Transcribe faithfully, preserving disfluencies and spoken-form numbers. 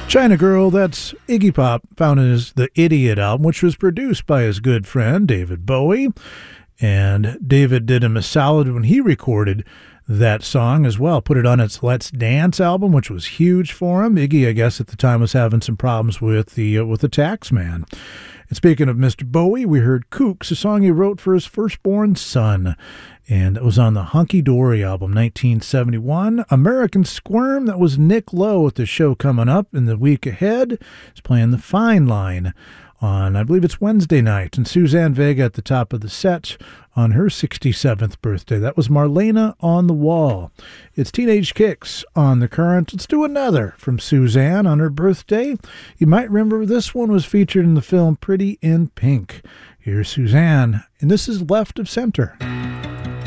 China Girl, that's Iggy Pop, found as the Idiot album, which was produced by his good friend David Bowie. And David did him a solid when he recorded that song as well. Put it on its Let's Dance album, which was huge for him. Iggy, I guess, at the time was having some problems with the uh, with the tax man. And speaking of Mister Bowie, we heard Kooks, a song he wrote for his firstborn son. And it was on the Hunky Dory album, nineteen seventy-one. American Squirm, that was Nick Lowe at the show coming up in the week ahead. He's playing the Fine Line on, I believe it's Wednesday night. And Suzanne Vega at the top of the set on her sixty-seventh birthday. That was Marlena on the Wall. It's Teenage Kicks on the Current. Let's do another from Suzanne on her birthday. You might remember this one was featured in the film Pretty in Pink. Here's Suzanne, and this is Left of Center.